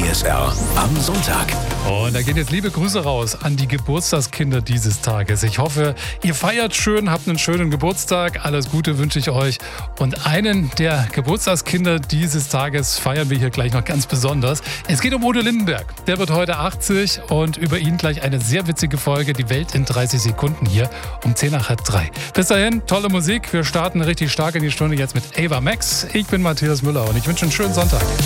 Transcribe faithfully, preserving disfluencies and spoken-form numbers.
W S R am Sonntag. Und da gehen jetzt liebe Grüße raus an die Geburtstagskinder dieses Tages. Ich hoffe, ihr feiert schön, habt einen schönen Geburtstag. Alles Gute wünsche ich euch. Und einen der Geburtstagskinder dieses Tages feiern wir hier gleich noch ganz besonders. Es geht um Udo Lindenberg. Der wird heute achtzig und über ihn gleich eine sehr witzige Folge, die Welt in dreißig Sekunden hier um zehn nach halb drei. Bis dahin, tolle Musik. Wir starten richtig stark in die Stunde jetzt mit Ava Max. Ich bin Matthias Müller und ich wünsche einen schönen Sonntag.